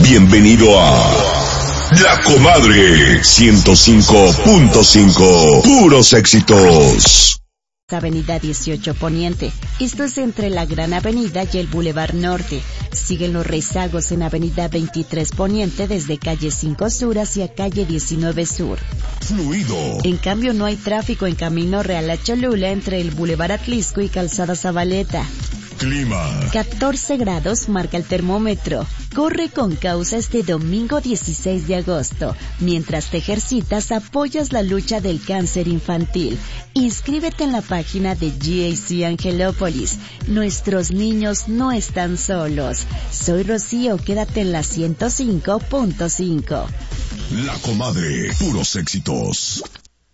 Bienvenido a La Comadre 105.5. Puros éxitos. Avenida 18 Poniente. Esto es entre la Gran Avenida y el Boulevard Norte. Siguen los rezagos en Avenida 23 Poniente desde calle 5 Sur hacia calle 19 Sur. Fluido. En cambio no hay tráfico en Camino Real a Cholula entre el Boulevard Atlisco y Calzada Zabaleta. Clima. 14 grados marca el termómetro. Corre con causa este domingo 16 de agosto. Mientras te ejercitas, apoyas la lucha del cáncer infantil. Inscríbete en la página de GAC Angelópolis. Nuestros niños no están solos. Soy Rocío, quédate en la 105.5. La Comadre, puros éxitos.